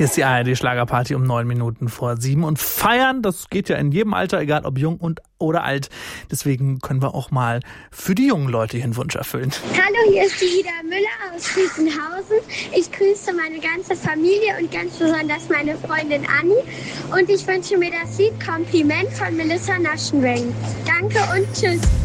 Hier ist die ARD-Schlagerparty um 7:09 und feiern, das geht ja in jedem Alter, egal ob jung oder alt. Deswegen können wir auch mal für die jungen Leute hier einen Wunsch erfüllen. Hallo, hier ist die Ida Müller aus Riesenhausen. Ich grüße meine ganze Familie und ganz besonders meine Freundin Anni. Und ich wünsche mir das Lied Kompliment von Melissa Naschenweng. Danke und tschüss.